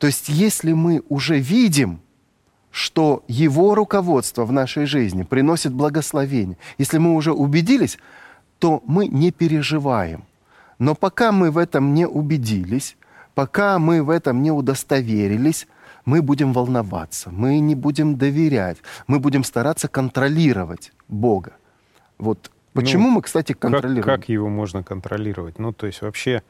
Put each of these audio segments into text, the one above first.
То есть если мы уже видим, что Его руководство в нашей жизни приносит благословение, если мы уже убедились, то мы не переживаем. Но пока мы в этом не убедились, пока мы в этом не удостоверились, мы будем волноваться, мы не будем доверять, мы будем стараться контролировать Бога. Вот почему мы, кстати, контролируем? Как его можно контролировать? Ну, то есть вообще...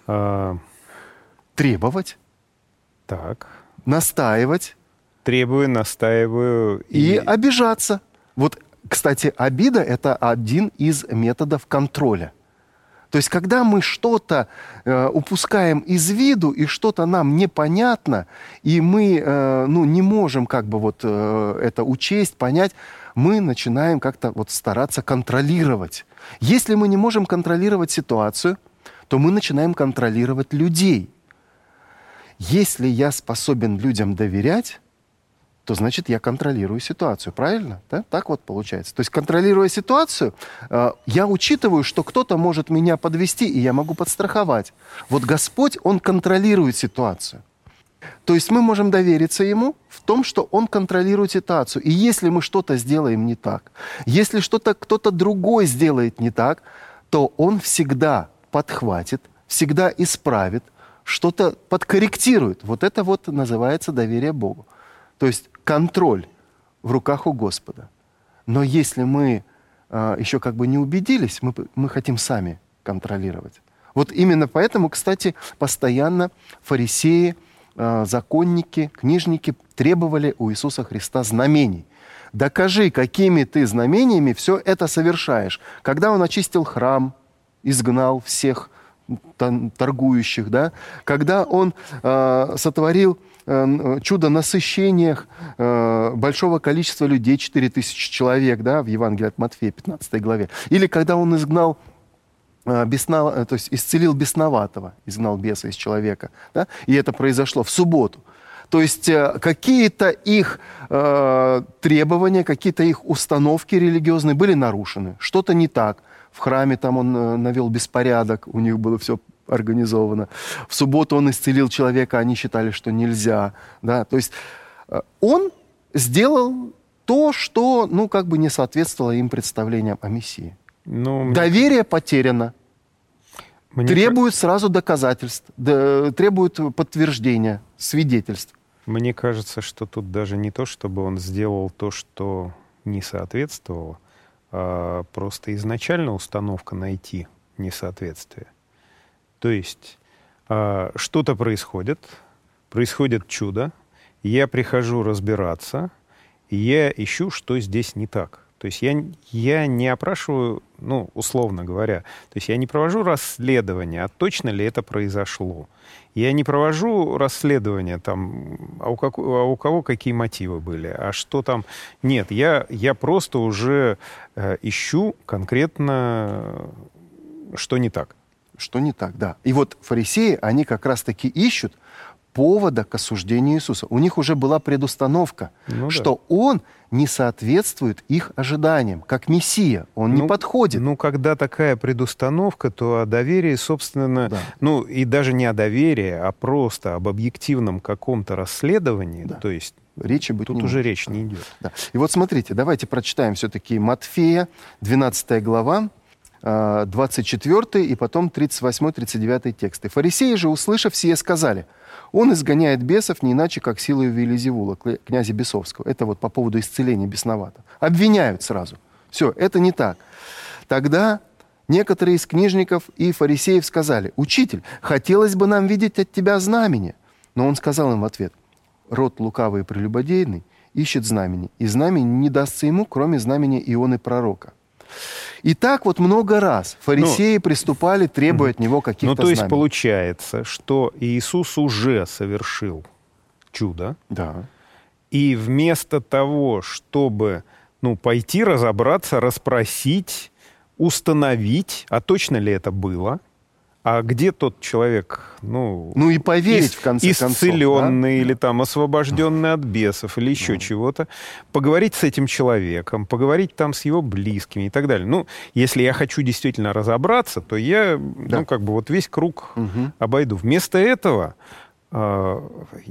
Требовать. Так. Настаивать. Требую, настаиваю. И обижаться. Вот, кстати, обида — это один из методов контроля. То есть, когда мы что-то упускаем из виду, и что-то нам непонятно, и мы не можем это учесть, понять, мы начинаем как-то стараться контролировать. Если мы не можем контролировать ситуацию, то мы начинаем контролировать людей. Если я способен людям доверять, то значит я контролирую ситуацию. Правильно? Да? Так вот получается. То есть, контролируя ситуацию, я учитываю, что кто-то может меня подвести, и я могу подстраховать. Вот Господь, Он контролирует ситуацию. То есть мы можем довериться Ему в том, что Он контролирует ситуацию. И если мы что-то сделаем не так, если что-то кто-то другой сделает не так, то Он всегда подхватит, всегда исправит, что-то подкорректирует. Вот это вот называется доверие Богу. То есть контроль в руках у Господа. Но если мы еще не убедились, мы хотим сами контролировать. Вот именно поэтому, кстати, постоянно фарисеи, законники, книжники требовали у Иисуса Христа знамений. Докажи, какими ты знамениями все это совершаешь. Когда Он очистил храм, изгнал всех торгующих, да? Когда Он сотворил чудо насыщения большого количества людей, 4000 человек, да, в Евангелии от Матфея, 15 главе. Или когда Он изгнал то есть исцелил бесноватого, изгнал беса из человека, да? И это произошло в субботу. То есть какие-то их требования, какие-то их установки религиозные были нарушены. Что-то не так. В храме там Он навел беспорядок, у них было все организовано. В субботу Он исцелил человека, они считали, что нельзя. Да? То есть Он сделал то, что не соответствовало им представлениям о Мессии. Доверие потеряно. Требует сразу доказательств, требует подтверждения, свидетельств. Мне кажется, что тут даже не то, чтобы Он сделал то, что не соответствовало, а просто изначально установка найти несоответствие. То есть что-то происходит чудо, я прихожу разбираться, и я ищу, что здесь не так. То есть я не опрашиваю, условно говоря, то есть я не провожу расследование, а точно ли это произошло. Я не провожу расследование, а у кого какие мотивы были, а что там. Нет, я просто уже ищу конкретно, что не так. Что не так, да. И вот фарисеи, они как раз-таки ищут повода к осуждению Иисуса. У них уже была предустановка, что Он не соответствует их ожиданиям, как Мессия. Он не подходит. Когда такая предустановка, то о доверии, собственно, и даже не о доверии, а просто об объективном каком-то расследовании, то есть речи быть тут уже речь не идет. Да. И вот смотрите, давайте прочитаем все-таки Матфея, 12 глава, 24 и потом 38-39 тексты. «Фарисеи же, услышав сие, сказали: Он изгоняет бесов не иначе, как силою Веелзевула, князя бесовского». Это вот по поводу исцеления бесноватого. Обвиняют сразу. Все, это не так. Тогда некоторые из книжников и фарисеев сказали: «Учитель, хотелось бы нам видеть от тебя знамение». Но он сказал им в ответ: «Род лукавый и прелюбодейный ищет знамени, и знамение не дастся ему, кроме знамения Ионы пророка». И так вот много раз фарисеи приступали, требуя от него каких-то знамений. То есть получается, что Иисус уже совершил чудо. Да. И вместо того, чтобы пойти разобраться, расспросить, установить, а точно ли это было, а где тот человек, и поверить, в конце концов, исцеленный, или освобожденный от бесов, или еще чего-то, поговорить с этим человеком, поговорить с его близкими и так далее. Если я хочу действительно разобраться, то я, весь круг обойду. Вместо этого